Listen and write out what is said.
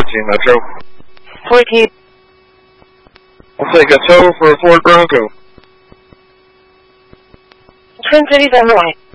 14 Metro. 14. I'll take a tow for a Ford Bronco. Twin Cities, Illinois.